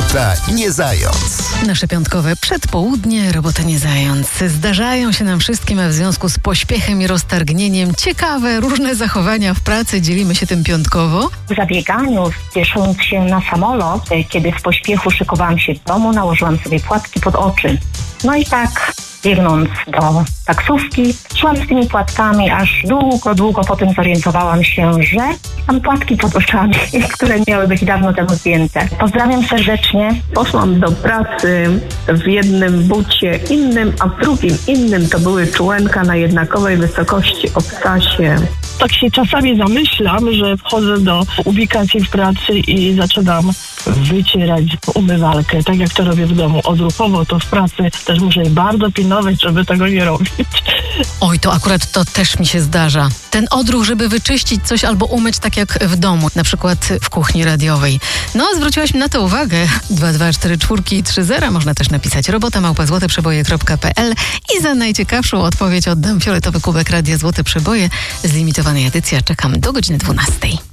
Robota nie zając. Nasze piątkowe przedpołudnie, robota nie zając. Zdarzają się nam wszystkim, a w związku z pośpiechem i roztargnieniem ciekawe, różne zachowania w pracy. Dzielimy się tym piątkowo. W zabieganiu, spiesząc się na samolot, kiedy w pośpiechu szykowałam się do domu, nałożyłam sobie płatki pod oczy. No i tak, biegnąc do taksówki, szłam z tymi płatkami, aż długo potem zorientowałam się, że mam płatki pod oczami, które miały być dawno temu zdjęte. Pozdrawiam serdecznie. Poszłam do pracy w jednym bucie innym, a w drugim innym. To były czułenka na jednakowej wysokości obcasie. Tak się czasami zamyślam, że wchodzę do ubikacji w pracy i zaczynam wycierać umywalkę, tak jak to robię w domu odruchowo, to w pracy też muszę bardzo pilnować, żeby tego nie robić. Oj, to akurat to też mi się zdarza. Ten odruch, żeby wyczyścić coś albo umyć tak jak w domu, na przykład w kuchni radiowej. No, zwróciłaś mi na to uwagę. 2244330 można też napisać robota@złoteprzeboje.pl i za najciekawszą odpowiedź oddam fioletowy kubek Radia Złote Przeboje z limitowanej edycji. Czekam do godziny 12.